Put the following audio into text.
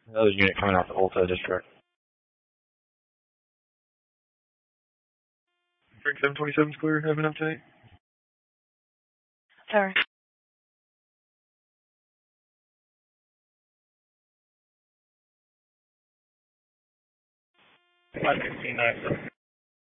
Another unit coming out the Volta district. Frank 727's clear. Have an update. Sorry. 515